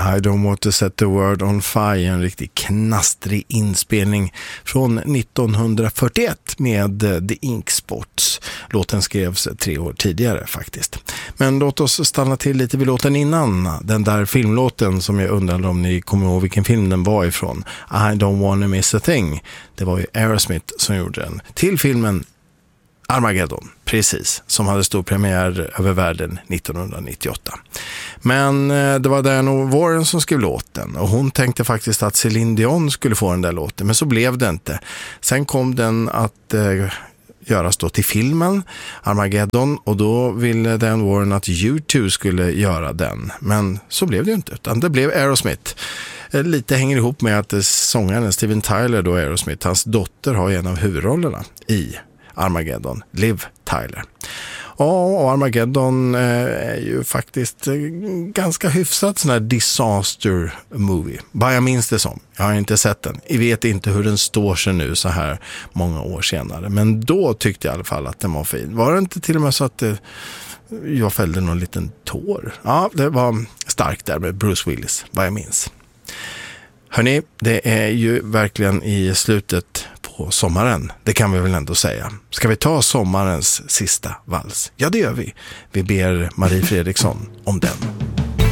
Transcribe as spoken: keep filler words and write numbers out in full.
I don't want to set the world on fire, en riktigt knastrig inspelning från nittonhundrafyrtioett med The Ink Spots. Låten skrevs tre år tidigare faktiskt. Men låt oss stanna till lite vid låten innan. Den där filmlåten som jag undrar om ni kommer ihåg vilken film den var ifrån. I don't wanna miss a thing. Det var ju Aerosmith som gjorde den. Till filmen Armageddon, precis, som hade stor premiär över världen nittonhundranittioåtta. Men eh, det var Diane Warren som skrev låten och hon tänkte faktiskt att Celine Dion skulle få den där låten, men så blev det inte. Sen kom den att eh, göras då till filmen Armageddon och då ville Diane Warren att U två skulle göra den, men så blev det ju inte, utan det blev Aerosmith. Lite hänger ihop med att sångaren Steven Tyler då, Aerosmith, hans dotter har en av huvudrollerna i Armageddon, Liv Tyler. Ja, och Armageddon är ju faktiskt ganska hyfsat sån här disaster movie. Vad jag minns det som. Jag har inte sett den. Jag vet inte hur den står sig nu så här många år senare. Men då tyckte jag i alla fall att den var fin. Var det inte till och med så att det, jag fällde någon liten tår? Ja, det var starkt där med Bruce Willis, vad jag minns. Hörrni, det är ju verkligen i slutet på sommaren. Det kan vi väl ändå säga. Ska vi ta sommarens sista vals? Ja, det gör vi. Vi ber Marie Fredriksson om den.